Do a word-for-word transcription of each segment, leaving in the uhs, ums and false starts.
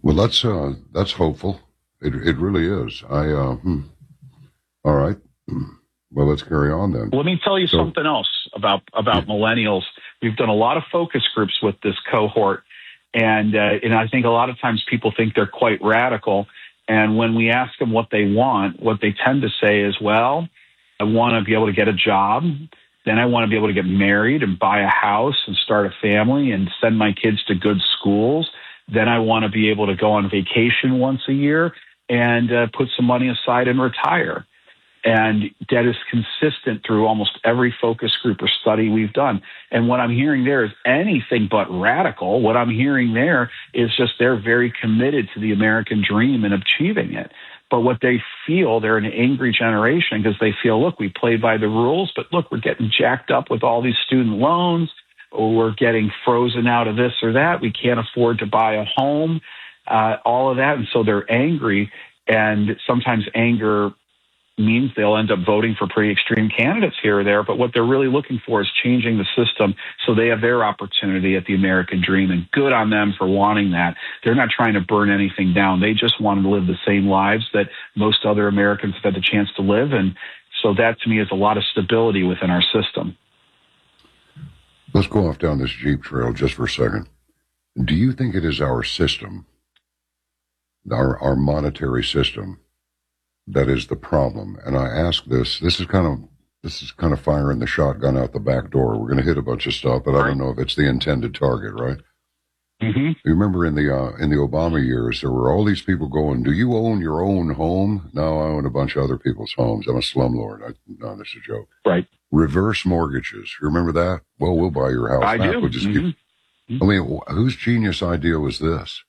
Well, that's uh, that's hopeful. It it really is. I uh, hmm. All right. Well, let's carry on then. Let me tell you so, something else about about yeah. millennials. We've done a lot of focus groups with this cohort, and uh, and I think a lot of times people think they're quite radical. And when we ask them what they want, what they tend to say is, "Well, I want to be able to get a job. Then I want to be able to get married and buy a house and start a family and send my kids to good schools. Then I want to be able to go on vacation once a year and uh, put some money aside and retire." And that is consistent through almost every focus group or study we've done. And what I'm hearing there is anything but radical. What I'm hearing there is just they're very committed to the American dream and achieving it. But what they feel, they're an angry generation because they feel, look, we play by the rules, but look, we're getting jacked up with all these student loans, or we're getting frozen out of this or that. We can't afford to buy a home, uh, all of that. And so they're angry. And sometimes anger means they'll end up voting for pretty extreme candidates here or there. But what they're really looking for is changing the system so they have their opportunity at the American dream. And good on them for wanting that. They're not trying to burn anything down. They just want to live the same lives that most other Americans have had the chance to live. And so that, to me, is a lot of stability within our system. Let's go off down this Jeep trail just for a second. Do you think it is our system, our, our monetary system, that is the problem? And I ask this, this is kind of, this is kind of firing the shotgun out the back door. We're going to hit a bunch of stuff, but I don't know if it's the intended target, right? Mm-hmm. You remember in the, uh, in the Obama years, there were all these people going, do you own your own home? No, I own a bunch of other people's homes. I'm a slumlord. I, no, this is a joke. Right. Reverse mortgages. You remember that? Well, we'll buy your house I back. do. We'll just mm-hmm. keep, I mean, whose genius idea was this?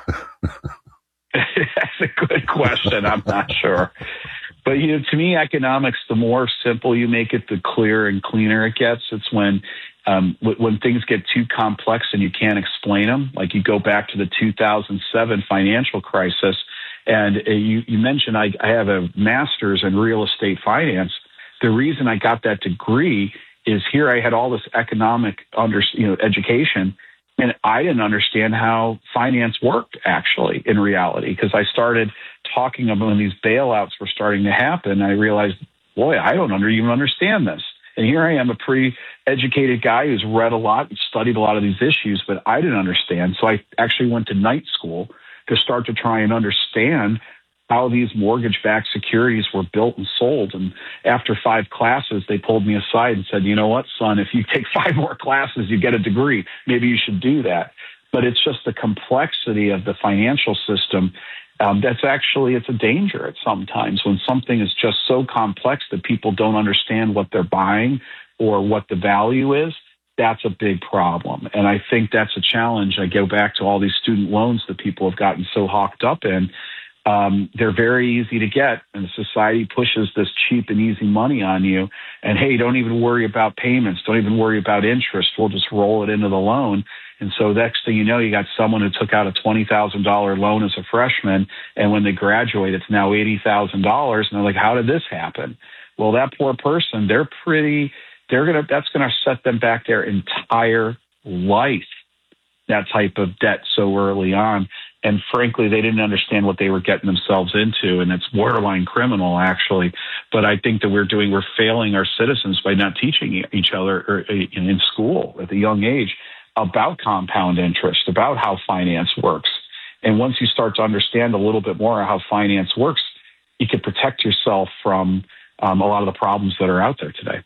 That's a good question. I'm not sure. But, you know, to me, economics, the more simple you make it, the clearer and cleaner it gets. It's when um, when things get too complex and you can't explain them. Like you go back to the two thousand seven financial crisis, and uh, you, you mentioned I, I have a master's in real estate finance. The reason I got that degree is here I had all this economic under, you know, education, and I didn't understand how finance worked, actually, in reality, because I started talking about when these bailouts were starting to happen. I realized, boy, I don't under, even understand this. And here I am, a pretty educated guy who's read a lot and studied a lot of these issues, but I didn't understand. So I actually went to night school to start to try and understand how these mortgage-backed securities were built and sold. And after five classes, they pulled me aside and said, you know what, son, if you take five more classes, you get a degree. Maybe you should do that. But it's just the complexity of the financial system. Um, that's actually, it's a danger at sometimes when something is just so complex that people don't understand what they're buying or what the value is. That's a big problem. And I think that's a challenge. I go back to all these student loans that people have gotten so hawked up in. Um, they're very easy to get, and society pushes this cheap and easy money on you. And, hey, don't even worry about payments. Don't even worry about interest. We'll just roll it into the loan. And so next thing you know, you got someone who took out a twenty thousand dollars loan as a freshman, and when they graduate, it's now eighty thousand dollars. And they're like, how did this happen? Well, that poor person, they're pretty, they're going to, that's going to set them back their entire life, that type of debt so early on. And frankly, they didn't understand what they were getting themselves into. And it's borderline criminal, actually. But I think that we're doing, we're failing our citizens by not teaching each other or in school at a young age about compound interest, about how finance works. And once you start to understand a little bit more how finance works, you can protect yourself from um, a lot of the problems that are out there today.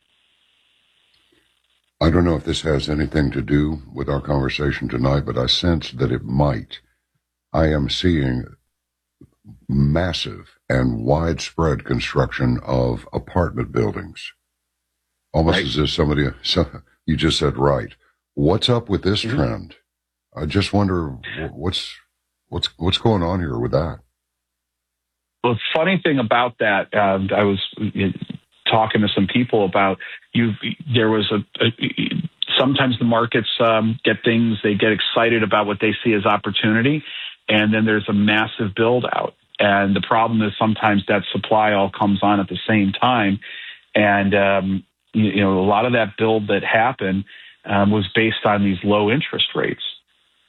I don't know if this has anything to do with our conversation tonight, but I sense that it might. I am seeing massive and widespread construction of apartment buildings. Almost right. As if somebody, so, you just said, right. What's up with this mm-hmm. trend? I just wonder what's, what's, what's going on here with that? Well, the funny thing about that, uh, I was talking to some people about you. There was a, a sometimes the markets um, get things, they get excited about what they see as opportunity. And then there's a massive build out. And the problem is sometimes that supply all comes on at the same time. And, um, you, you know, a lot of that build that happened um, was based on these low interest rates.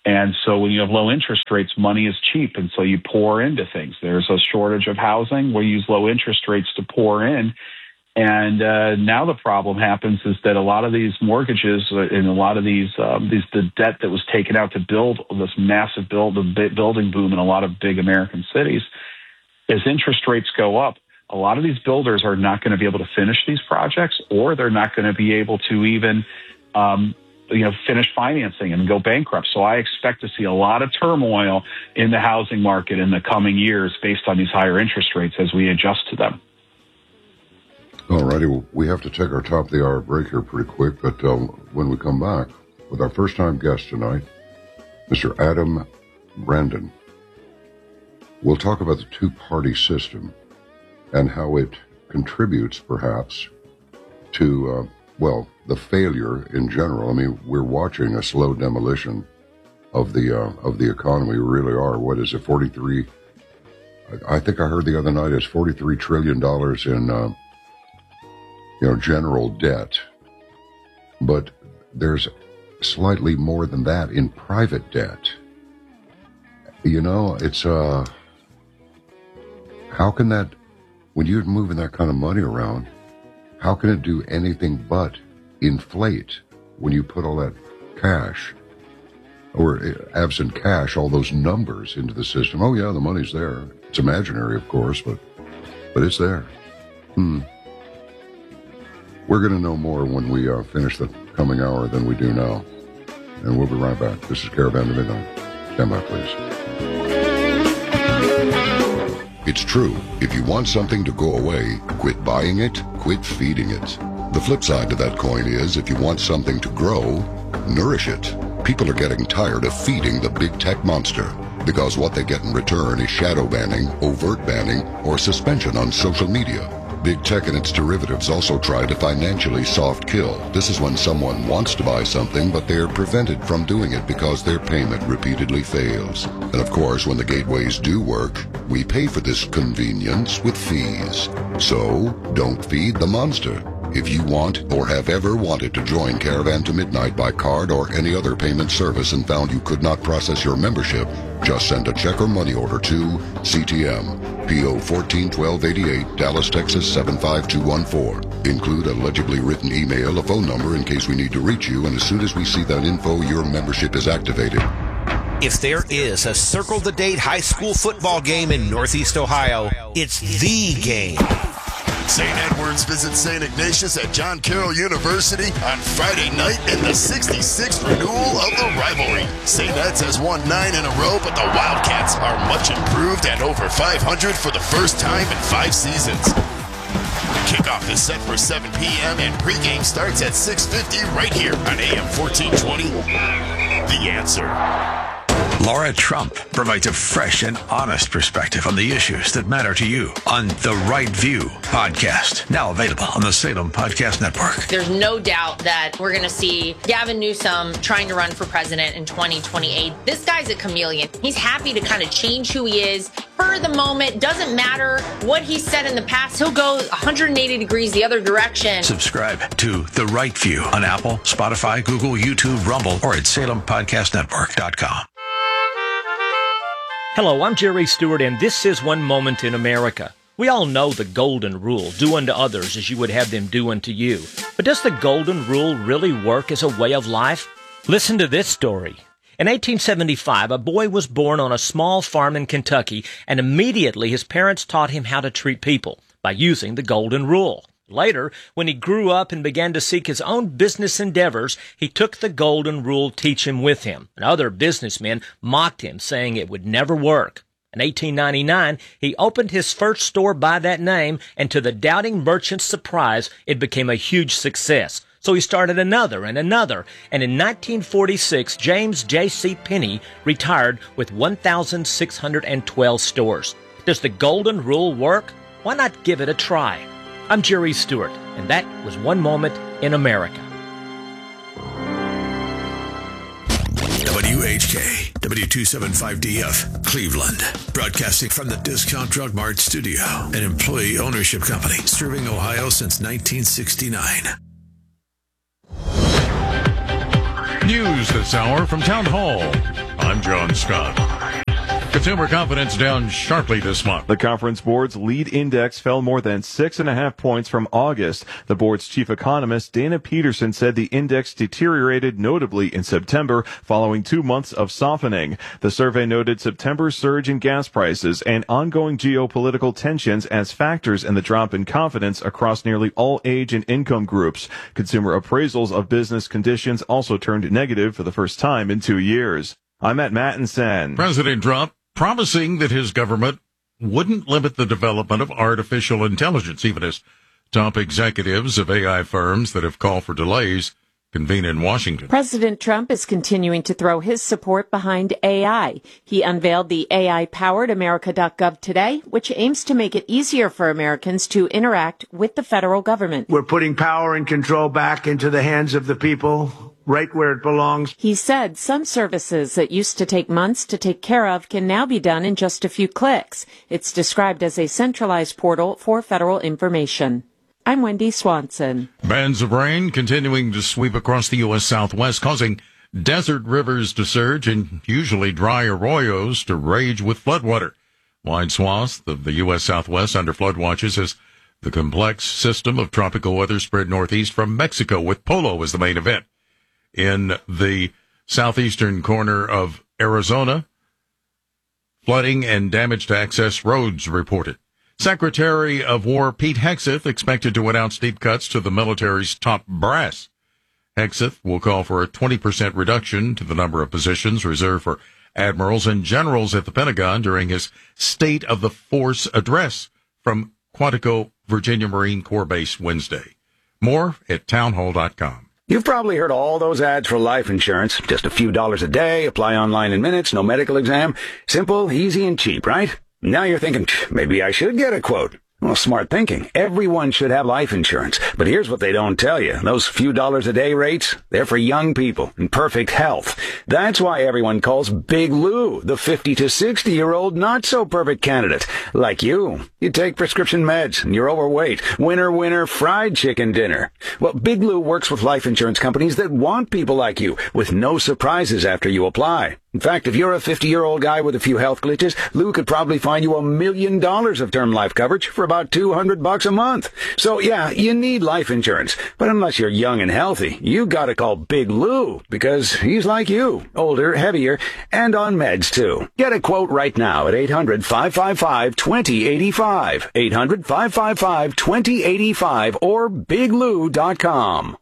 And so when you have low interest rates, money is cheap. And so you pour into things. There's a shortage of housing. We use low interest rates to pour in. And uh, now the problem happens is that a lot of these mortgages and a lot of these, um, these the debt that was taken out to build this massive build, the building boom in a lot of big American cities, as interest rates go up, a lot of these builders are not going to be able to finish these projects, or they're not going to be able to even um, you know, finish financing and go bankrupt. So I expect to see a lot of turmoil in the housing market in the coming years based on these higher interest rates as we adjust to them. All righty. Well, we have to take our top of the hour break here pretty quick, but uh, when we come back with our first time guest tonight, Mister Adam Brandon, we'll talk about the two-party system and how it contributes perhaps to, uh, well, the failure in general. I mean, we're watching a slow demolition of the uh, of the economy. We really are. What is it, forty-three? I think I heard the other night it's forty-three trillion dollars in, uh, you know, general debt. But there's slightly more than that in private debt. You know, it's, uh, how can that, when you're moving that kind of money around, how can it do anything but inflate when you put all that cash, or absent cash, all those numbers into the system? Oh yeah, the money's there. It's imaginary, of course, but but it's there. Hmm. We're going to know more when we uh, finish the coming hour than we do now, and we'll be right back. This is Caravan to Midnight. Stand by, please. It's true. If you want something to go away, quit buying it, quit feeding it. The flip side to that coin is, if you want something to grow, nourish it. People are getting tired of feeding the big tech monster, because what they get in return is shadow banning, overt banning, or suspension on social media. Big tech and its derivatives also try to financially soft kill. This is when someone wants to buy something, but they're prevented from doing it because their payment repeatedly fails. And of course, when the gateways do work, we pay for this convenience with fees. So, don't feed the monster. If you want or have ever wanted to join Caravan to Midnight by card or any other payment service and found you could not process your membership, just send a check or money order to C T M, P O fourteen twelve eighty-eight, Dallas, Texas seven five two one four. Include a legibly written email, a phone number in case we need to reach you, and as soon as we see that info, your membership is activated. If there is a Circle the Date high school football game in Northeast Ohio, it's the game. Saint Edward's visits Saint Ignatius at John Carroll University on Friday night in the sixty-sixth renewal of the rivalry. Saint Ed's has won nine in a row, but the Wildcats are much improved at over five hundred for the first time in five seasons. Kickoff is set for seven p.m. and pregame starts at six fifty right here on A M fourteen twenty. The Answer. Laura Trump provides a fresh and honest perspective on the issues that matter to you on The Right View podcast, now available on the Salem Podcast Network. There's no doubt that we're going to see Gavin Newsom trying to run for president in twenty twenty-eight. This guy's a chameleon. He's happy to kind of change who he is for the moment. Doesn't matter what he said in the past. He'll go one hundred eighty degrees the other direction. Subscribe to The Right View on Apple, Spotify, Google, YouTube, Rumble, or at salem podcast network dot com. Hello, I'm Jerry Stewart, and this is One Moment in America. We all know the golden rule, do unto others as you would have them do unto you. But does the golden rule really work as a way of life? Listen to this story. In eighteen seventy-five, a boy was born on a small farm in Kentucky, and immediately his parents taught him how to treat people by using the golden rule. Later, when he grew up and began to seek his own business endeavors, he took the golden rule teaching with him. And other businessmen mocked him, saying it would never work. In eighteen ninety-nine, he opened his first store by that name, and to the doubting merchant's surprise, it became a huge success. So he started another and another, and in nineteen forty-six, James J C Penney retired with one thousand six hundred twelve stores. Does the golden rule work? Why not give it a try? I'm Jerry Stewart, and that was One Moment in America. W H K, W two seventy-five D F, Cleveland. Broadcasting from the Discount Drug Mart studio, an employee ownership company serving Ohio since nineteen sixty-nine. News this hour from Town Hall. I'm John Scott. Consumer confidence down sharply this month. The Conference Board's lead index fell more than six and a half points from August. The board's chief economist, Dana Peterson, said the index deteriorated notably in September following two months of softening. The survey noted September's surge in gas prices and ongoing geopolitical tensions as factors in the drop in confidence across nearly all age and income groups. Consumer appraisals of business conditions also turned negative for the first time in two years. I'm at Mattinson. President Trump promising that his government wouldn't limit the development of artificial intelligence, even as top executives of A I firms that have called for delays convene in Washington. President Trump is continuing to throw his support behind A I. He unveiled the A I-powered America dot gov today, which aims to make it easier for Americans to interact with the federal government. We're putting power and control back into the hands of the people, right where it belongs. He said some services that used to take months to take care of can now be done in just a few clicks. It's described as a centralized portal for federal information. I'm Wendy Swanson. Bands of rain continuing to sweep across the U S Southwest, causing desert rivers to surge and usually dry arroyos to rage with floodwater. Wide swaths of the U S Southwest under flood watches as the complex system of tropical weather spread northeast from Mexico, with Polo as the main event. In the southeastern corner of Arizona, flooding and damage to access roads reported. Secretary of War Pete Hegseth expected to announce deep cuts to the military's top brass. Hegseth will call for a twenty percent reduction to the number of positions reserved for admirals and generals at the Pentagon during his State of the Force address from Quantico, Virginia Marine Corps Base Wednesday. More at townhall dot com. You've probably heard all those ads for life insurance. Just a few dollars a day, apply online in minutes, no medical exam. Simple, easy, and cheap, right? Now you're thinking, maybe I should get a quote. Well, smart thinking. Everyone should have life insurance. But here's what they don't tell you. Those few dollars a day rates, they're for young people in perfect health. That's why everyone calls Big Lou the fifty to sixty year old not so perfect candidate. Like you. You take prescription meds and you're overweight. Winner, winner, fried chicken dinner. Well, Big Lou works with life insurance companies that want people like you with no surprises after you apply. In fact, if you're a fifty-year-old guy with a few health glitches, Lou could probably find you a million dollars of term life coverage for about two hundred bucks a month. So yeah, you need life insurance. But unless you're young and healthy, you gotta call Big Lou, because he's like you, older, heavier, and on meds too. Get a quote right now at eight hundred, five five five, two zero eight five, eight hundred, five five five, two zero eight five, or big lou dot com.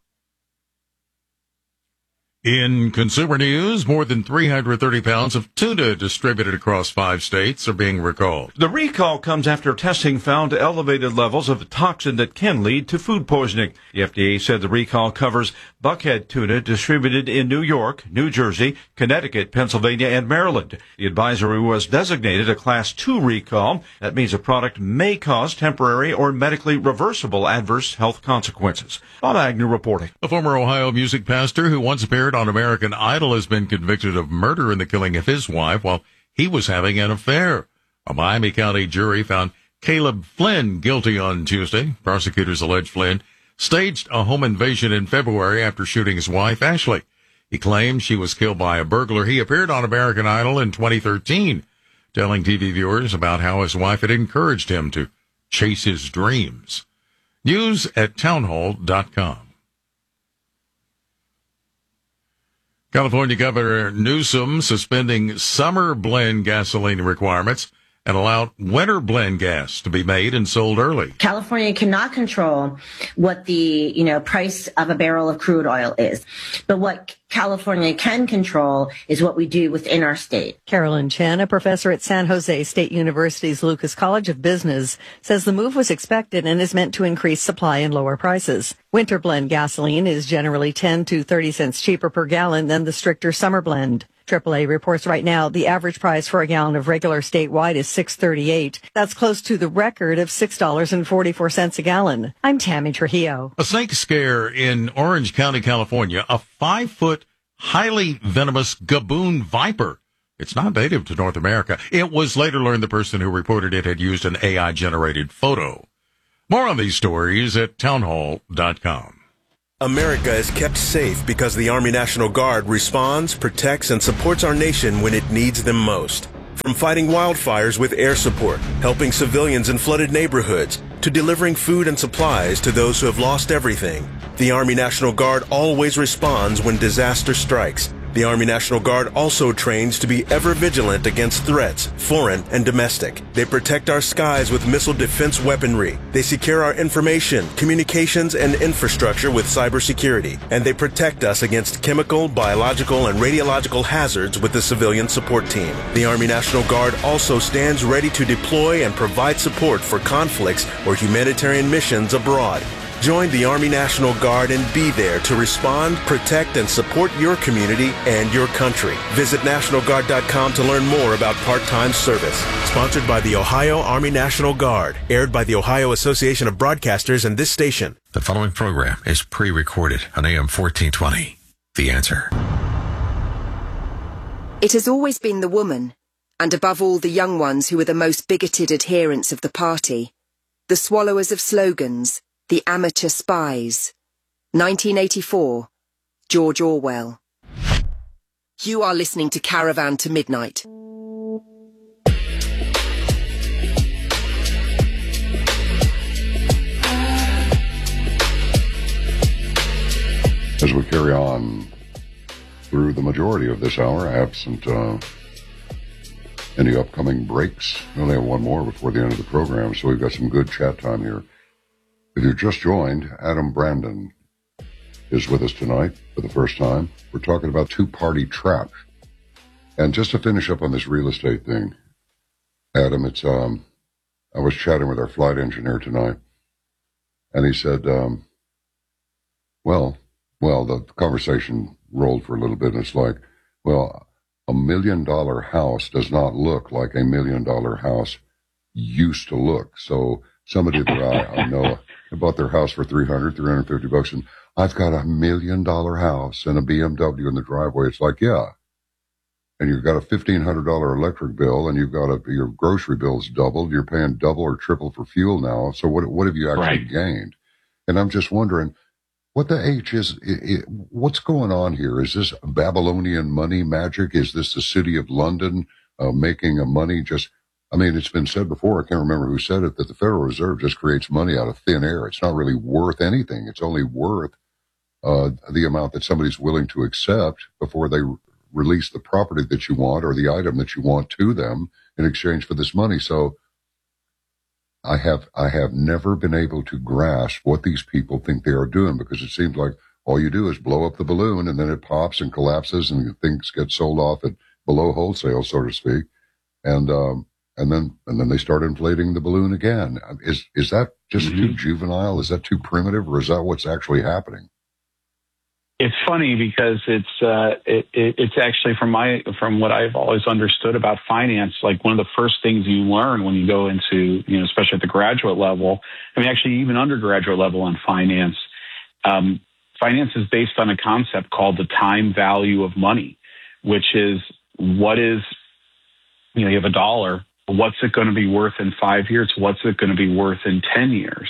In consumer news, more than three hundred thirty pounds of tuna distributed across five states are being recalled. The recall comes after testing found elevated levels of a toxin that can lead to food poisoning. The F D A said the recall covers buckhead tuna distributed in New York, New Jersey, Connecticut, Pennsylvania, and Maryland. The advisory was designated a Class two recall. That means a product may cause temporary or medically reversible adverse health consequences. Bob Agnew reporting. A former Ohio music pastor who once appeared on American Idol has been convicted of murder in the killing of his wife while he was having an affair. A Miami County jury found Caleb Flynn guilty on Tuesday. Prosecutors allege Flynn staged a home invasion in February after shooting his wife, Ashley. He claimed she was killed by a burglar. He appeared on American Idol in twenty thirteen, telling T V viewers about how his wife had encouraged him to chase his dreams. News at townhall dot com. California Governor Newsom suspending summer blend gasoline requirements and allowed winter blend gas to be made and sold early. California cannot control what the, you know, price of a barrel of crude oil is. But what California can control is what we do within our state. Carolyn Chen, a professor at San Jose State University's Lucas College of Business, says the move was expected and is meant to increase supply and lower prices. Winter blend gasoline is generally ten to thirty cents cheaper per gallon than the stricter summer blend. triple A reports right now the average price for a gallon of regular statewide is six dollars and thirty-eight cents. That's close to the record of six dollars and forty-four cents a gallon. I'm Tammy Trujillo. A snake scare in Orange County, California. A five-foot, highly venomous gaboon viper. It's not native to North America. It was later learned the person who reported it had used an A I-generated photo. More on these stories at townhall dot com. America is kept safe because the Army National Guard responds, protects, and supports our nation when it needs them most. From fighting wildfires with air support, helping civilians in flooded neighborhoods, to delivering food and supplies to those who have lost everything, the Army National Guard always responds when disaster strikes. The Army National Guard also trains to be ever vigilant against threats, foreign and domestic. They protect our skies with missile defense weaponry. They secure our information, communications, and infrastructure with cybersecurity. And they protect us against chemical, biological, and radiological hazards with the civilian support team. The Army National Guard also stands ready to deploy and provide support for conflicts or humanitarian missions abroad. Join the Army National Guard and be there to respond, protect, and support your community and your country. Visit National Guard dot com to learn more about part-time service. Sponsored by the Ohio Army National Guard. Aired by the Ohio Association of Broadcasters and this station. The following program is pre-recorded on A M fourteen twenty. The Answer. It has always been the woman, and above all the young ones who are the most bigoted adherents of the party, the swallowers of slogans, the amateur spies. nineteen eighty-four, George Orwell. You are listening to Caravan to Midnight. As we carry on through the majority of this hour, absent uh, any upcoming breaks, we only have one more before the end of the program, so we've got some good chat time here. If you've just joined, Adam Brandon is with us tonight for the first time. We're talking about two-party trap. And just to finish up on this real estate thing, Adam, it's um, I was chatting with our flight engineer tonight, and he said, um, well, well, the conversation rolled for a little bit, and it's like, well, a million-dollar house does not look like a million-dollar house used to look. So somebody that I, I know bought their house for three hundred, three hundred fifty bucks, and I've got a million dollar house and a B M W in the driveway. It's like, yeah. And you've got a fifteen hundred dollars electric bill, and you've got a, your grocery bill's doubled. You're paying double or triple for fuel now. So what, what have you actually right. gained? And I'm just wondering, what the H is, it, it, what's going on here? Is this Babylonian money magic? Is this the city of London uh, making a money just, I mean, it's been said before, I can't remember who said it, that the Federal Reserve just creates money out of thin air. It's not really worth anything. It's only worth uh, the amount that somebody's willing to accept before they re- release the property that you want or the item that you want to them in exchange for this money. So I have I have never been able to grasp what these people think they are doing, because it seems like all you do is blow up the balloon and then it pops and collapses and things get sold off at below wholesale, so to speak. And, um, And then, and then they start inflating the balloon again. Is is that just mm-hmm. too juvenile? Is that too primitive, or is that what's actually happening? It's funny because it's uh, it, it, it's actually from my from what I've always understood about finance. Like one of the first things you learn when you go into, you know, especially at the graduate level. I mean, actually, even undergraduate level on finance, um, finance is based on a concept called the time value of money, which is what is, you know, you have a dollar. What's it going to be worth in five years? What's it going to be worth in ten years?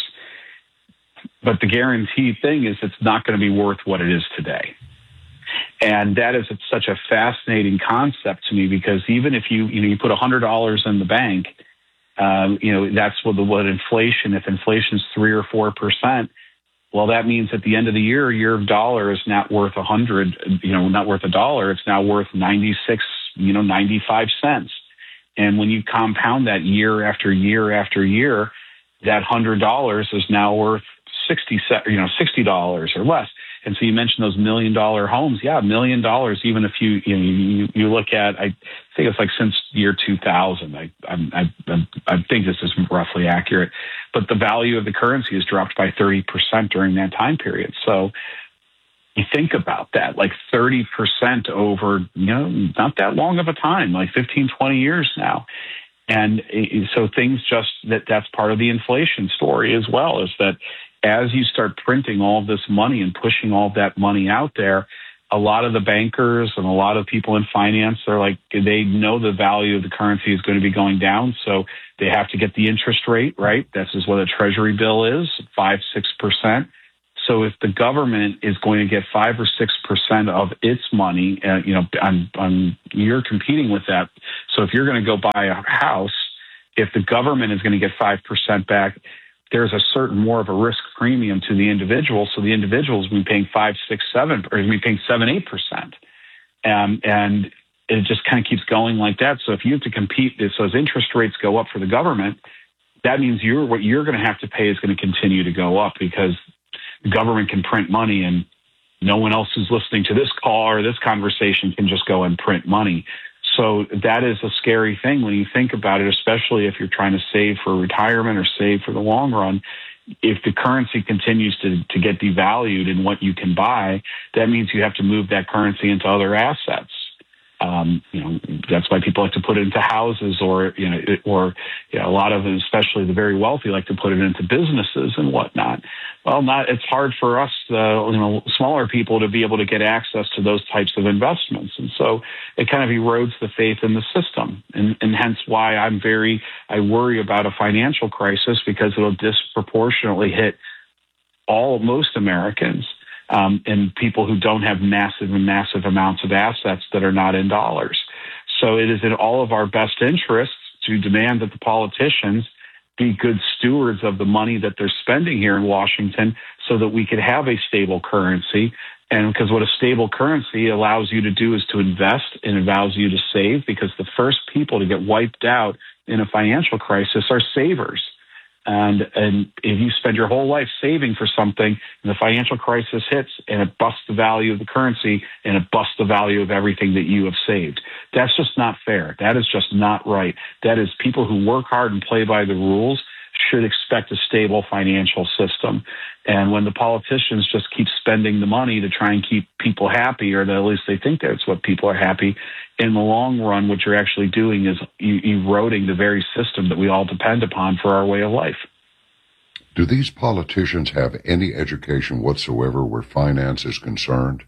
But the guaranteed thing is it's not going to be worth what it is today. And that is such a fascinating concept to me, because even if you, you know, you put one hundred dollars in the bank, um, you know, that's what the what inflation, if inflation is three or four percent, well, that means at the end of the year, your dollar is not worth a hundred, you know, not worth a dollar. It's now worth ninety-six, you know, ninety-five cents. And when you compound that year after year after year, that hundred dollars is now worth sixty, you know, sixty dollars or less. And so you mentioned those million dollar homes. Yeah, a million dollars. Even if you, you know, you, you look at, I think it's like since year two thousand. I, I, I, I think this is roughly accurate, but the value of the currency has dropped by thirty percent during that time period. So you think about that, like thirty percent over, you know, not that long of a time, like fifteen, twenty years now. And so things just, that that's part of the inflation story as well, is that as you start printing all of this money and pushing all of that money out there, a lot of the bankers and a lot of people in finance are like, they know the value of the currency is going to be going down. So they have to get the interest rate, right? This is what a treasury bill is, five, six percent. So if the government is going to get five or six percent of its money, uh, you know, on, on, you're competing with that. So if you're going to go buy a house, if the government is going to get five percent back, there's a certain more of a risk premium to the individual. So the individuals will be paying five, six, seven, or be paying seven, eight percent. Um, and it just kind of keeps going like that. So if you have to compete, so as interest rates go up for the government, that means you're, what you're going to have to pay is going to continue to go up because the government can print money and no one else who's listening to this call or this conversation can just go and print money. So that is a scary thing when you think about it, especially if you're trying to save for retirement or save for the long run. If the currency continues to, to get devalued in what you can buy, that means you have to move that currency into other assets. Um, you know, that's why people like to put it into houses or, you know, it, or you know, a lot of, especially the very wealthy, like to put it into businesses and whatnot. Well, not, it's hard for us, uh, you know, smaller people to be able to get access to those types of investments. And so it kind of erodes the faith in the system. And, and hence why I'm very, I worry about a financial crisis because it'll disproportionately hit all, most Americans. Um, and people who don't have massive and massive amounts of assets that are not in dollars. So it is in all of our best interests to demand that the politicians be good stewards of the money that they're spending here in Washington so that we could have a stable currency. And because what a stable currency allows you to do is to invest and allows you to save, because the first people to get wiped out in a financial crisis are savers. And and if you spend your whole life saving for something and the financial crisis hits and it busts the value of the currency and it busts the value of everything that you have saved, that's just not fair. That is just not right. That is, people who work hard and play by the rules should expect a stable financial system. And when the politicians just keep spending the money to try and keep people happy, or at least they think that's what people are happy, in the long run, what you're actually doing is eroding the very system that we all depend upon for our way of life. Do these politicians have any education whatsoever where finance is concerned?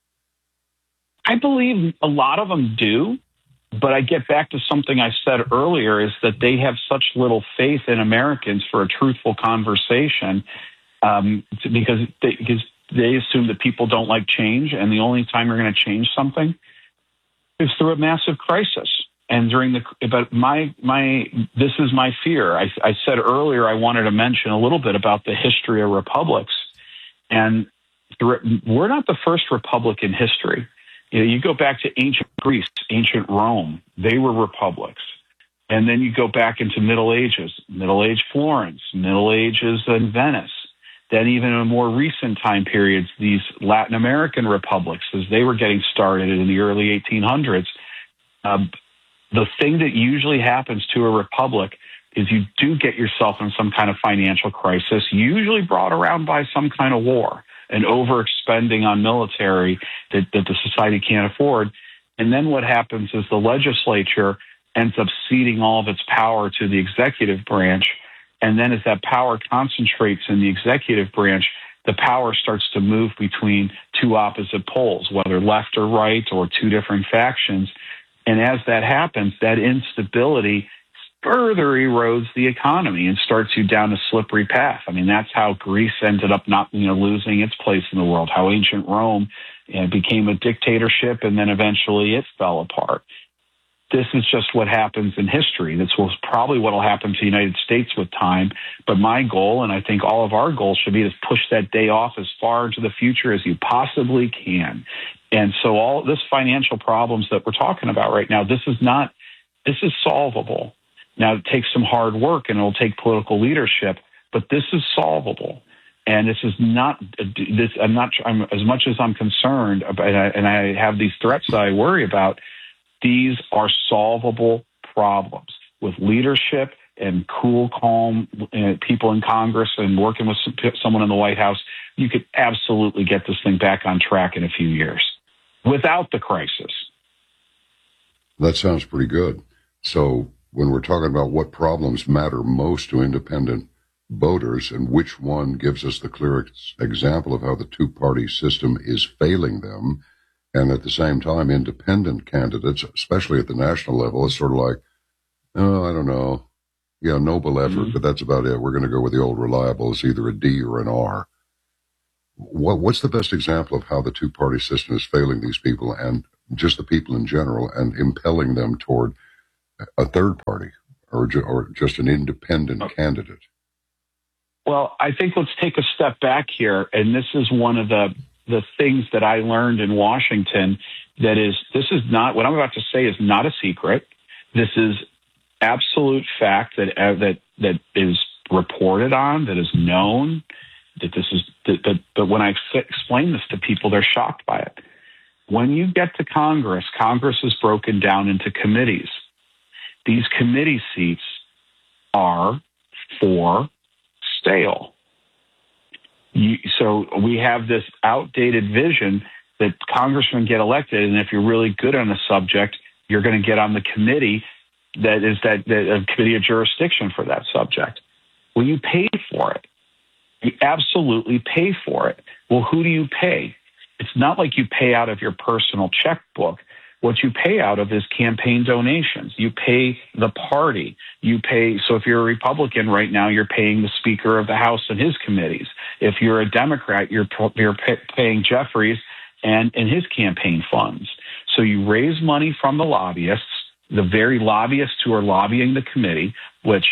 I believe a lot of them do. But I get back to something I said earlier, is that they have such little faith in Americans for a truthful conversation um, because, they, because they assume that people don't like change, and the only time you're going to change something is through a massive crisis. And during the, but my, my, this is my fear. I, I said earlier I wanted to mention a little bit about the history of republics, and we're not the first republic in history. You know, you go back to ancient Greece, ancient Rome, they were republics. And then you go back into Middle Ages, Middle Age Florence, Middle Ages in Venice. Then even in more recent time periods, these Latin American republics, as they were getting started in the early eighteen hundreds, um, the thing that usually happens to a republic is you do get yourself in some kind of financial crisis, usually brought around by some kind of war, and overexpending on military that, that the society can't afford. And then what happens is the legislature ends up ceding all of its power to the executive branch. And then as that power concentrates in the executive branch, the power starts to move between two opposite poles, whether left or right or two different factions. And as that happens, that instability further erodes the economy and starts you down a slippery path. I mean, that's how Greece ended up not, you know, losing its place in the world, how ancient Rome you know, became a dictatorship, and then eventually it fell apart. This is just what happens in history. This was probably what will happen to the United States with time. But my goal, and I think all of our goals, should be to push that day off as far into the future as you possibly can. And so all this financial problems that we're talking about right now, this is not, this is solvable. Now, it takes some hard work and it'll take political leadership, but this is solvable. And this is not, this, I'm not, I'm, as much as I'm concerned about, and I, and I have these threats that I worry about, these are solvable problems with leadership and cool, calm uh, people in Congress and working with some, someone in the White House. You could absolutely get this thing back on track in a few years without the crisis. That sounds pretty good. So, when we're talking about what problems matter most to independent voters and which one gives us the clearest example of how the two-party system is failing them, and at the same time, independent candidates, especially at the national level, it's sort of like, oh, I don't know. Yeah, noble effort, mm-hmm. but that's about it. We're going to go with the old reliable. It's either a D or an R. what, what's the best example of how the two-party system is failing these people and just the people in general and impelling them toward a third party or, ju- or just an independent oh. candidate? Well, I think let's take a step back here. And this is one of the, the things that I learned in Washington that is, this is not, what I'm about to say is not a secret. This is absolute fact that, uh, that, that is reported on, that is known, that this is, that, that, but when I f- explain this to people, they're shocked by it. When you get to Congress, Congress is broken down into committees. These committee seats are for sale. You, so we have this outdated vision that congressmen get elected, and if you're really good on a subject, you're going to get on the committee that is that, that a committee of jurisdiction for that subject. Well, you pay for it. You absolutely pay for it. Well, who do you pay? It's not like you pay out of your personal checkbook. What you pay out of is campaign donations. You pay the party. You pay. So if you're a Republican right now, you're paying the Speaker of the House and his committees. If you're a Democrat, you're you're paying Jeffries and, and his campaign funds. So you raise money from the lobbyists, the very lobbyists who are lobbying the committee, which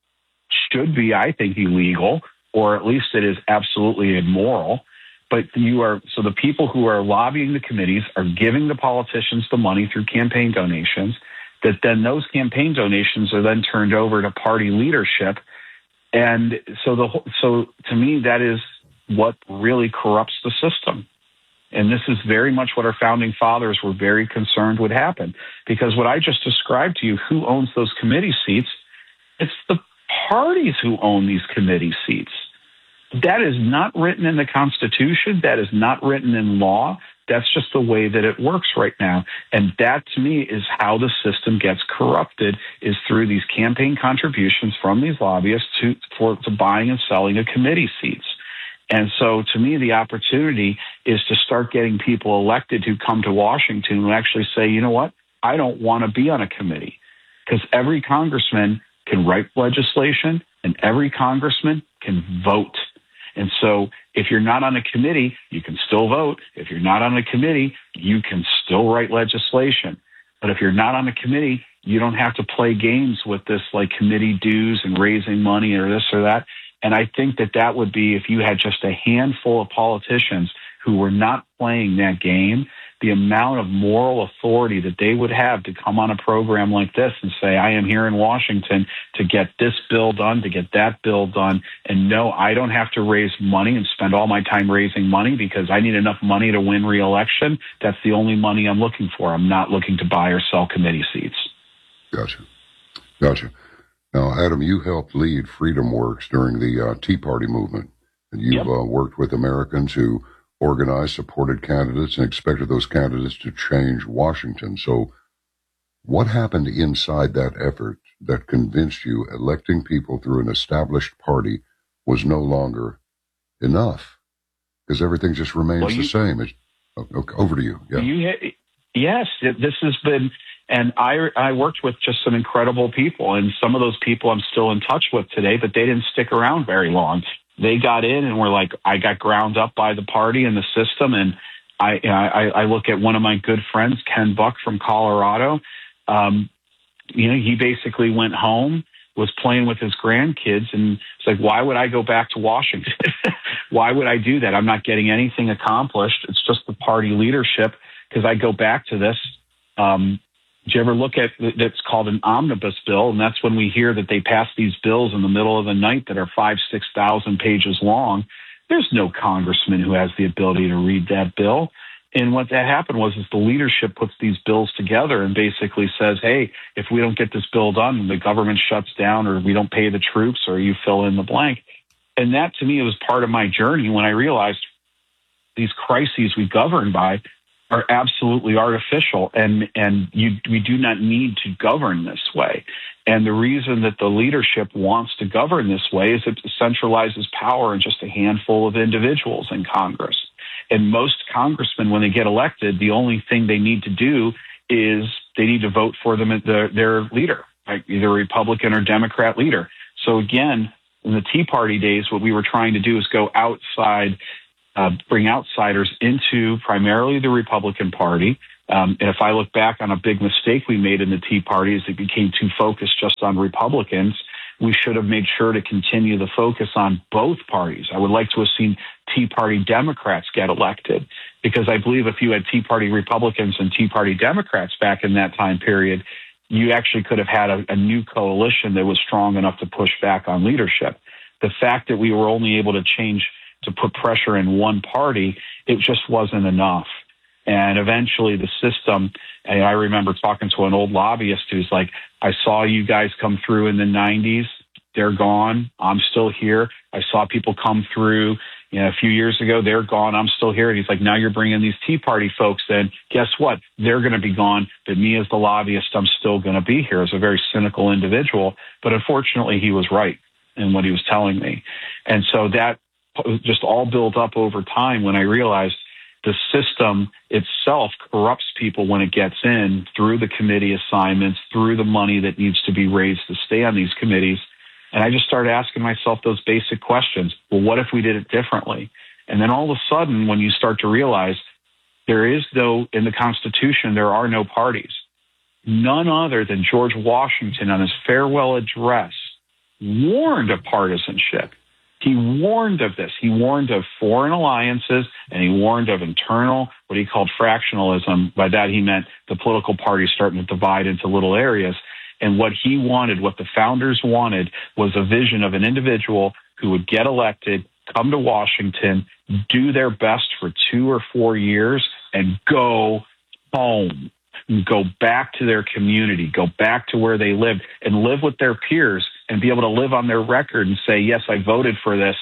should be, I think, illegal, or at least it is absolutely immoral. But you are, so the people who are lobbying the committees are giving the politicians the money through campaign donations, that then those campaign donations are then turned over to party leadership. And so the so to me, that is what really corrupts the system. And this is very much what our founding fathers were very concerned would happen. Because what I just described to you, who owns those committee seats, it's the parties who own these committee seats. That is not written in the Constitution. That is not written in law. That's just the way that it works right now. And that, to me, is how the system gets corrupted, is through these campaign contributions from these lobbyists to, for, to buying and selling of committee seats. And so, to me, the opportunity is to start getting people elected who come to Washington who actually say, you know what, I don't want to be on a committee. Because every congressman can write legislation and every congressman can vote. And so if you're not on a committee, you can still vote. If you're not on a committee, you can still write legislation. But if you're not on a committee, you don't have to play games with this like committee dues and raising money or this or that. And I think that that would be, if you had just a handful of politicians who were not playing that game, the amount of moral authority that they would have to come on a program like this and say, I am here in Washington to get this bill done, to get that bill done. And no, I don't have to raise money and spend all my time raising money because I need enough money to win re-election. That's the only money I'm looking for. I'm not looking to buy or sell committee seats. Gotcha. Gotcha. Now, Adam, you helped lead Freedom Works during the uh, Tea Party movement. And you've yep. uh, worked with Americans who organized, supported candidates, and expected those candidates to change Washington. So what happened inside that effort that convinced you electing people through an established party was no longer enough? Because everything just remains well, you, the same. It's, okay, over to you. Yeah. You, yes, this has been, and I, I worked with just some incredible people, and some of those people I'm still in touch with today, but they didn't stick around very long. They got in and were like, I got ground up by the party and the system. And I, I, I look at one of my good friends, Ken Buck from Colorado. Um, you know, he basically went home, was playing with his grandkids, and it's like, why would I go back to Washington? Why would I do that? I'm not getting anything accomplished. It's just the party leadership. Because I go back to this. Um, Did you ever look at that's called an omnibus bill? And that's when we hear that they pass these bills in the middle of the night that are five, six thousand pages long. There's no congressman who has the ability to read that bill. And what that happened was is the leadership puts these bills together and basically says, hey, if we don't get this bill done, the government shuts down, or we don't pay the troops, or you fill in the blank. And that, to me, was part of my journey when I realized these crises we govern by are absolutely artificial, and and you, we do not need to govern this way. And the reason that the leadership wants to govern this way is it centralizes power in just a handful of individuals in Congress. And most congressmen, when they get elected, the only thing they need to do is they need to vote for them, their, their leader, like either Republican or Democrat leader. So again, in the Tea Party days, what we were trying to do is go outside uh, bring outsiders into primarily the Republican Party. Um, and if I look back on a big mistake we made in the Tea Party, is it became too focused just on Republicans. We should have made sure to continue the focus on both parties. I would like to have seen Tea Party Democrats get elected, because I believe if you had Tea Party Republicans and Tea Party Democrats back in that time period, you actually could have had a, a new coalition that was strong enough to push back on leadership. The fact that we were only able to change, to put pressure in one party, it just wasn't enough. And eventually the system, and I remember talking to an old lobbyist who's like, I saw you guys come through in the nineties. They're gone. I'm still here. I saw people come through, you know, a few years ago. They're gone. I'm still here. And he's like, now you're bringing these Tea Party folks in. Guess what? They're going to be gone. But me as the lobbyist, I'm still going to be here. As a very cynical individual. But unfortunately, he was right in what he was telling me. And so that just all built up over time when I realized the system itself corrupts people when it gets in through the committee assignments, through the money that needs to be raised to stay on these committees. And I just started asking myself those basic questions. Well, what if we did it differently? And then all of a sudden, when you start to realize there is no, in the Constitution, there are no parties. None other than George Washington on his farewell address warned of partisanship. He warned of this. He warned of foreign alliances, and he warned of internal, what he called fractionalism. By that, he meant the political parties starting to divide into little areas. And what he wanted, what the founders wanted, was a vision of an individual who would get elected, come to Washington, do their best for two or four years, and go home. Go back to their community, go back to where they lived, and live with their peers and be able to live on their record and say, yes, I voted for this,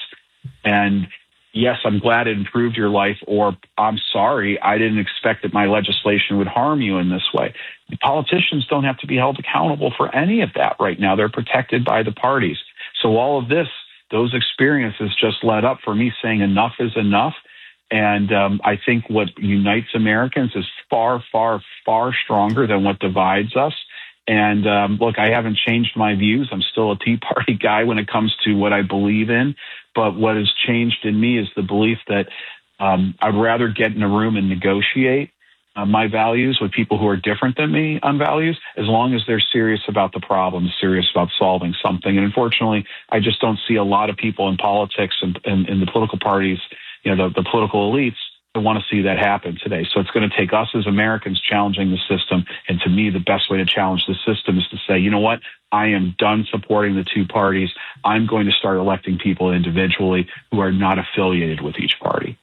and yes, I'm glad it improved your life, or I'm sorry, I didn't expect that my legislation would harm you in this way. The politicians don't have to be held accountable for any of that right now. They're protected by the parties. So all of this, those experiences just led up for me saying enough is enough. And um, I think what unites Americans is far, far, far stronger than what divides us. And um, look, I haven't changed my views. I'm still a Tea Party guy when it comes to what I believe in. But what has changed in me is the belief that um, I'd rather get in a room and negotiate uh, my values with people who are different than me on values, as long as they're serious about the problem, serious about solving something. And unfortunately, I just don't see a lot of people in politics and in the political parties, you know, the, the political elites, that want to see that happen today. So it's going to take us as Americans challenging the system. And to me, the best way to challenge the system is to say, you know what? I am done supporting the two parties. I'm going to start electing people individually who are not affiliated with each party.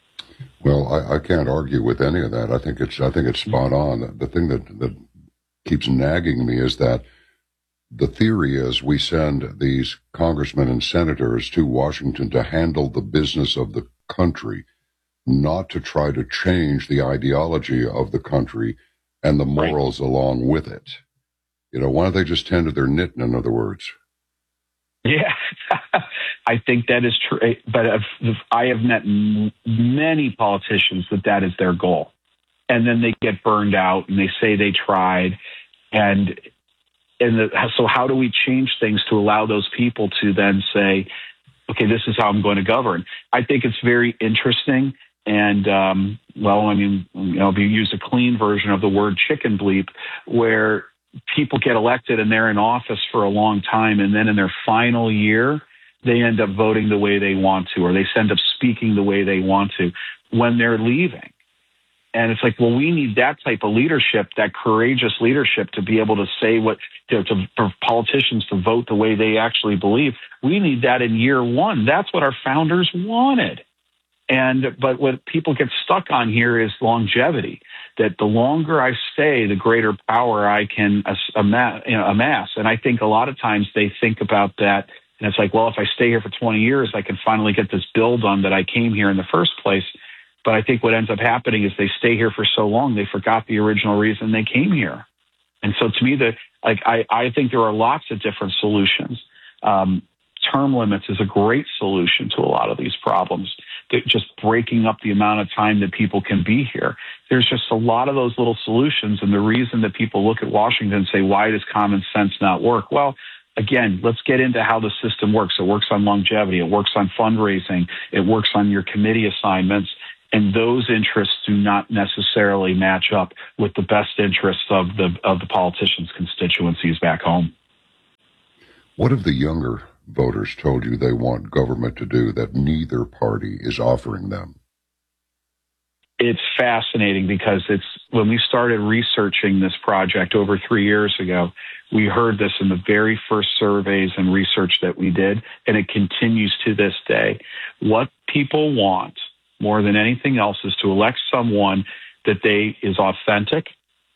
Well, I, I can't argue with any of that. I think it's I think it's spot on. The thing that, that keeps nagging me is that the theory is we send these congressmen and senators to Washington to handle the business of the country, not to try to change the ideology of the country and the morals right. along with it. You know, why don't they just tend to their knitting, in other words? Yeah, I think that is true. But if, I have met m- many politicians that that is their goal. And then they get burned out and they say they tried. And, and the, so how do we change things to allow those people to then say, okay, this is how I'm going to govern? I think it's very interesting. And, um, well, I mean, you know, if you use a clean version of the word chicken bleep, where people get elected and they're in office for a long time, and then in their final year, they end up voting the way they want to, or they end up speaking the way they want to when they're leaving. And it's like, well, we need that type of leadership, that courageous leadership, to be able to say what, to, to, for politicians to vote the way they actually believe. We need that in year one. That's what our founders wanted. And, but what people get stuck on here is longevity, that the longer I stay, the greater power I can amass, you know, amass. And I think a lot of times they think about that. And it's like, well, if I stay here for twenty years, I can finally get this bill done that I came here in the first place. But I think what ends up happening is they stay here for so long, they forgot the original reason they came here. And so to me, the, like, I, I think there are lots of different solutions. Um, term limits is a great solution to a lot of these problems. Just breaking up the amount of time that people can be here. There's just a lot of those little solutions. And the reason that people look at Washington and say, why does common sense not work? Well, again, let's get into how the system works. It works on longevity. It works on fundraising. It works on your committee assignments. And those interests do not necessarily match up with the best interests of the of the politicians' constituencies back home. What have the younger voters told you they want government to do that neither party is offering them? It's fascinating because it's when we started researching this project over three years ago, we heard this in the very first surveys and research that we did, and it continues to this day. What people want more than anything else is to elect someone that they is authentic,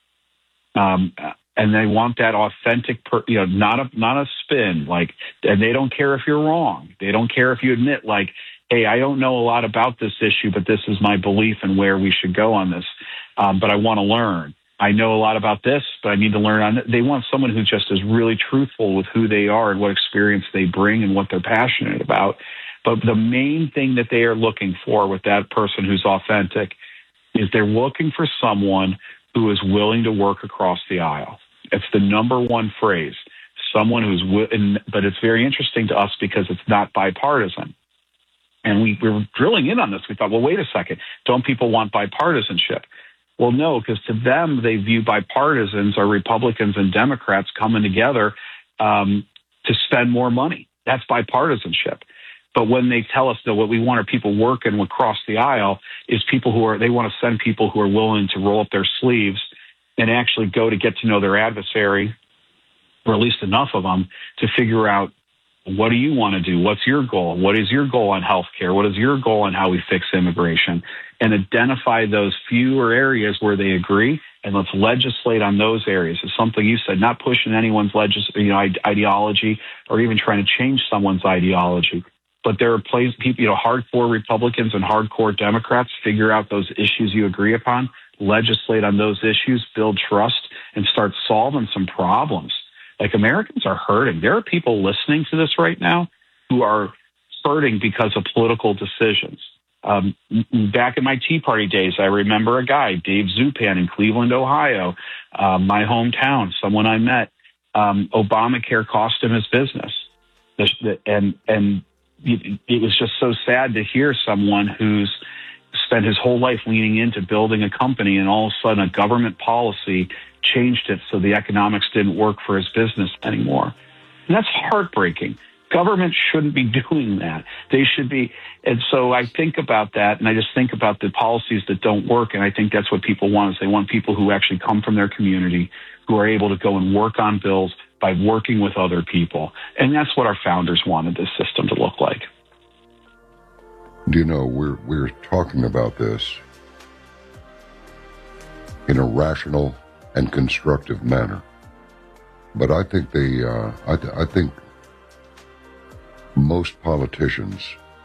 um, and they want that authentic, per, you know, not a not a spin. Like, and they don't care if you're wrong. They don't care if you admit, like, hey, I don't know a lot about this issue, but this is my belief and where we should go on this. Um, but I want to learn. I know a lot about this, but I need to learn on it. They want someone who just is really truthful with who they are and what experience they bring and what they're passionate about. But the main thing that they are looking for with that person who's authentic is they're looking for someone who is willing to work across the aisle. It's the number one phrase, someone who's, wi- but it's very interesting to us because it's not bipartisan. And we, we were drilling in on this. We thought, well, wait a second. Don't people want bipartisanship? Well, no, because to them, they view bipartisans or Republicans and Democrats coming together um, to spend more money. That's bipartisanship. But when they tell us that what we want are people working across the aisle, is people who are, they want to send people who are willing to roll up their sleeves and actually go to get to know their adversary, or at least enough of them to figure out, what do you want to do? What's your goal? What is your goal on healthcare? What is your goal on how we fix immigration? And identify those fewer areas where they agree, and let's legislate on those areas. It's something you said, not pushing anyone's legis- you know, ideology or even trying to change someone's ideology. But there are places, people, you know, hardcore Republicans and hardcore Democrats, figure out those issues you agree upon, legislate on those issues, build trust, and start solving some problems. Like, Americans are hurting. There are people listening to this right now who are hurting because of political decisions. Um, back in my Tea Party days, I remember a guy, Dave Zupan in Cleveland, Ohio, uh, my hometown, someone I met. Um, Obamacare cost him his business. And, and it, it was just so sad to hear someone who's spent his whole life leaning into building a company, and all of a sudden a government policy changed it so the economics didn't work for his business anymore. And that's heartbreaking. Government shouldn't be doing that. They should be. And so I think about that, and I just think about the policies that don't work, and I think that's what people want, is they want people who actually come from their community, who are able to go and work on bills by working with other people. And that's what our founders wanted this system to look like. Do you know, we're we're talking about this in a rational and constructive manner, but I think they, uh, I, th- I think most politicians,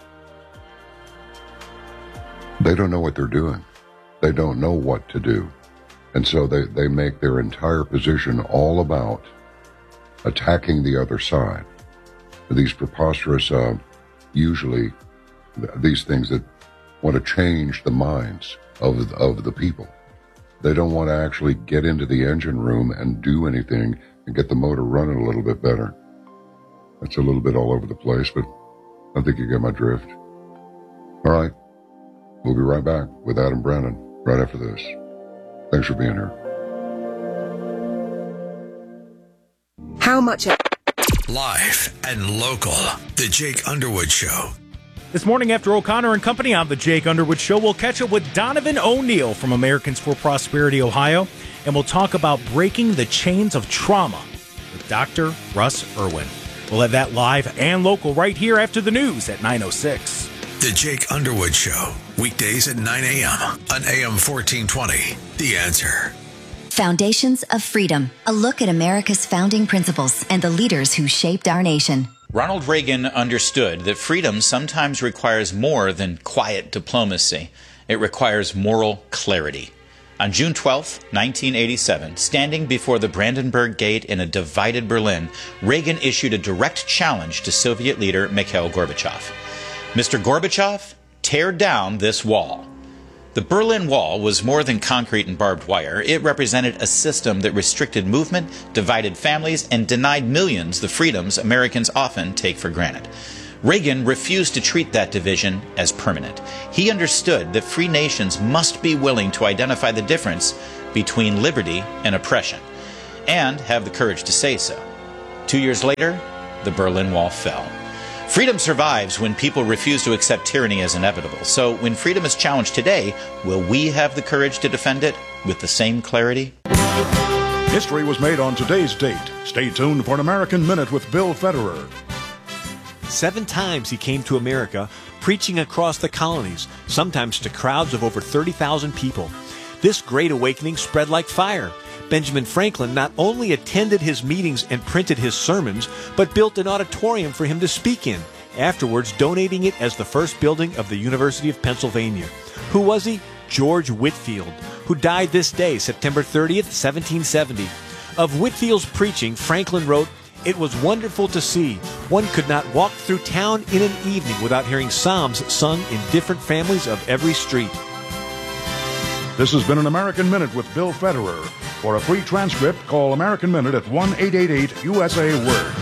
they don't know what they're doing. They don't know what to do, and so they they make their entire position all about attacking the other side. These preposterous, uh, usually. These things that want to change the minds of of the people. They don't want to actually get into the engine room and do anything and get the motor running a little bit better. That's a little bit all over the place, but I think you get my drift. All right. We'll be right back with Adam Brannon right after this. Thanks for being here. How much? Live and local. The Jake Underwood Show. This morning after O'Connor and Company on the Jake Underwood Show, we'll catch up with Donovan O'Neill from Americans for Prosperity, Ohio, and we'll talk about breaking the chains of trauma with Doctor Russ Irwin. We'll have that live and local right here after the news at nine oh six. The Jake Underwood Show, weekdays at nine a.m. on A M fourteen twenty. The Answer. Foundations of Freedom, a look at America's founding principles and the leaders who shaped our nation. Ronald Reagan understood that freedom sometimes requires more than quiet diplomacy. It requires moral clarity. On June twelfth, nineteen eighty-seven, standing before the Brandenburg Gate in a divided Berlin, Reagan issued a direct challenge to Soviet leader Mikhail Gorbachev. Mister Gorbachev, tear down this wall. The Berlin Wall was more than concrete and barbed wire. It represented a system that restricted movement, divided families, and denied millions the freedoms Americans often take for granted. Reagan refused to treat that division as permanent. He understood that free nations must be willing to identify the difference between liberty and oppression, and have the courage to say so. Two years later, the Berlin Wall fell. Freedom survives when people refuse to accept tyranny as inevitable. So when freedom is challenged today, will we have the courage to defend it with the same clarity? History was made on today's date. Stay tuned for an American Minute with Bill Federer. Seven times he came to America, preaching across the colonies, sometimes to crowds of over thirty thousand people. This great awakening spread like fire. Benjamin Franklin not only attended his meetings and printed his sermons, but built an auditorium for him to speak in, afterwards donating it as the first building of the University of Pennsylvania. Who was he? George Whitefield, who died this day, September thirtieth, seventeen seventy. Of Whitefield's preaching, Franklin wrote, "It was wonderful to see. One could not walk through town in an evening without hearing psalms sung in different families of every street." This has been an American Minute with Bill Federer. For a free transcript, call American Minute at one eight eight eight U S A Word.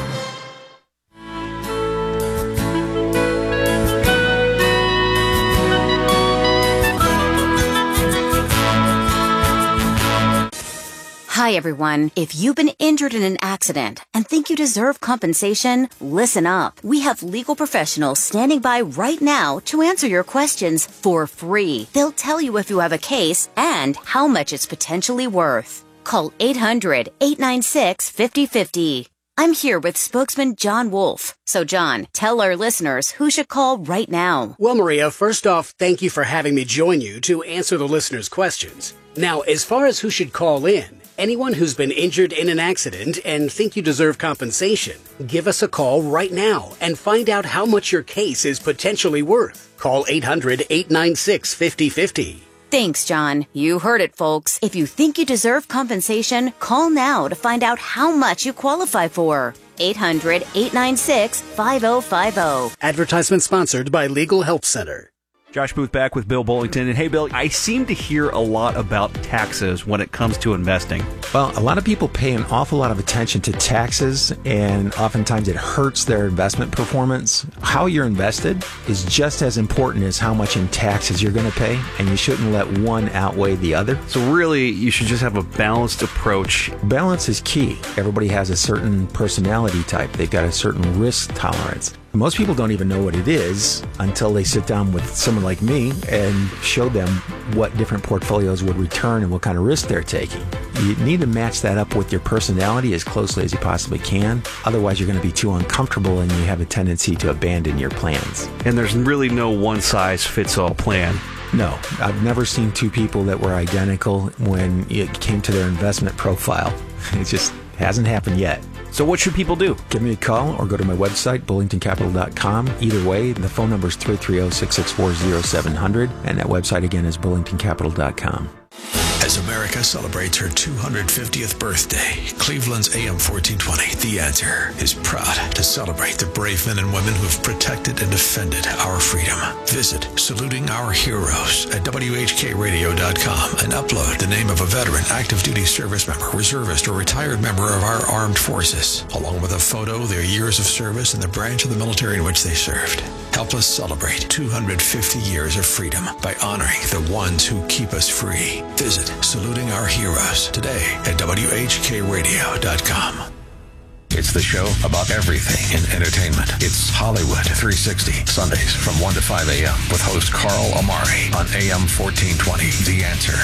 Hi, everyone. If you've been injured in an accident and think you deserve compensation, listen up. We have legal professionals standing by right now to answer your questions for free. They'll tell you if you have a case and how much it's potentially worth. Call eight hundred, eight nine six, five oh five oh. I'm here with spokesman John Wolf. So, John, tell our listeners who should call right now. Well, Maria, first off, thank you for having me join you to answer the listeners' questions. Now, as far as who should call in, anyone who's been injured in an accident and think you deserve compensation, give us a call right now and find out how much your case is potentially worth. Call eight hundred, eight nine six, five oh five oh. Thanks, John. You heard it, folks. If you think you deserve compensation, call now to find out how much you qualify for. eight hundred, eight nine six, five oh five oh. Advertisement sponsored by Legal Help Center. Josh Booth back with Bill Bullington. And hey, Bill, I seem to hear a lot about taxes when it comes to investing. Well, a lot of people pay an awful lot of attention to taxes, and oftentimes it hurts their investment performance. How you're invested is just as important as how much in taxes you're going to pay, and you shouldn't let one outweigh the other. So really, you should just have a balanced approach. Balance is key. Everybody has a certain personality type. They've got a certain risk tolerance. Most people don't even know what it is until they sit down with someone like me and show them what different portfolios would return and what kind of risk they're taking. You need to match that up with your personality as closely as you possibly can. Otherwise, you're going to be too uncomfortable and you have a tendency to abandon your plans. And there's really no one-size-fits-all plan. No, I've never seen two people that were identical when it came to their investment profile. It just hasn't happened yet. So what should people do? Give me a call or go to my website, bullington capital dot com. Either way, the phone number is three three zero, six six four, zero seven zero zero, and that website again is bullington capital dot com. As America celebrates her two hundred fiftieth birthday, Cleveland's A M fourteen twenty, The Answer, is proud to celebrate the brave men and women who have protected and defended our freedom. Visit Saluting Our Heroes at W H K radio dot com and upload the name of a veteran, active duty service member, reservist, or retired member of our armed forces, along with a photo, their years of service, and the branch of the military in which they served. Help us celebrate two hundred fifty years of freedom by honoring the ones who keep us free. Visit Saluting Our Heroes today at W H K radio dot com. It's the show about everything in entertainment. It's Hollywood three sixty, Sundays from one to five a.m. with host Carl Amari on A M fourteen twenty, The Answer.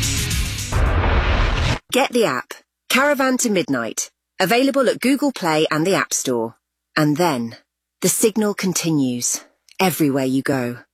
Get the app, Caravan to Midnight, available at Google Play and the App Store. And then, the signal continues everywhere you go.